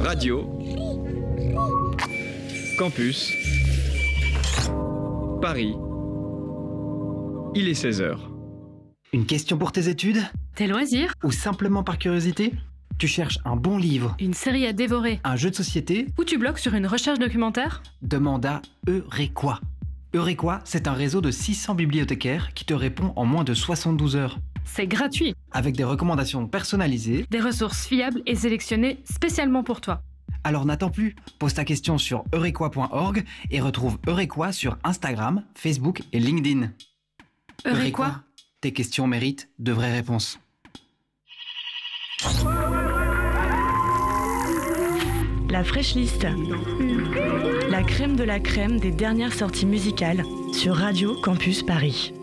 Radio Campus Paris. Il est 16h. Une question pour tes études ? Tes loisirs ? Ou simplement par curiosité ? Tu cherches un bon livre, Une série à dévorer ? un jeu de société ? Ou tu bloques sur une recherche documentaire ? Demande à Eurequa. Eurequa, c'est un réseau de 600 bibliothécaires qui te répond en moins de 72 heures. C'est gratuit. Avec des recommandations personnalisées. Des ressources fiables et sélectionnées spécialement pour toi. Alors n'attends plus, pose ta question sur eurequa.org et retrouve Eurequa sur Instagram, Facebook et LinkedIn. Eurequa ? Tes questions méritent de vraies réponses. La Fresh List. La crème de la crème des dernières sorties musicales sur Radio Campus Paris.